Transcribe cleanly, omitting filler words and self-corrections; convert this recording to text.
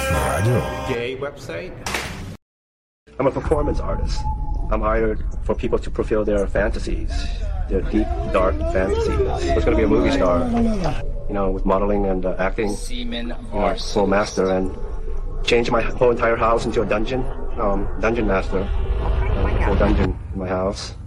Radio. Gay website. I'm a performance artist. I'm hired for people to fulfill their fantasies, their deep, dark fantasies. I was going to be a movie star, with modeling and acting, full master, and change my whole entire house into a dungeon, dungeon master, full dungeon in my house.